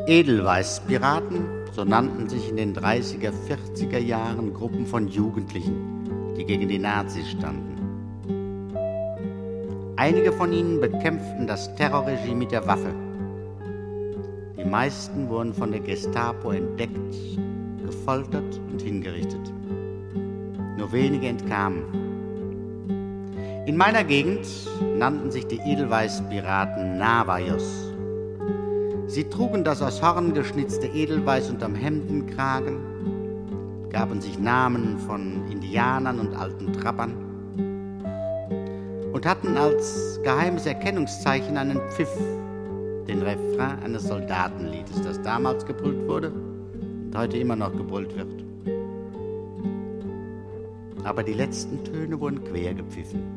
Edelweißpiraten, so nannten sich in den 30er, 40er Jahren Gruppen von Jugendlichen, die gegen die Nazis standen. Einige von ihnen bekämpften das Terrorregime mit der Waffe. Die meisten wurden von der Gestapo entdeckt, gefoltert und hingerichtet. Nur wenige entkamen. In meiner Gegend nannten sich die Edelweißpiraten Navajos. Sie trugen das aus Horn geschnitzte Edelweiß unterm Hemdenkragen, gaben sich Namen von Indianern und alten Trappern und hatten als geheimes Erkennungszeichen einen Pfiff, den Refrain eines Soldatenliedes, das damals gebrüllt wurde und heute immer noch gebrüllt wird. Aber die letzten Töne wurden quer gepfiffen.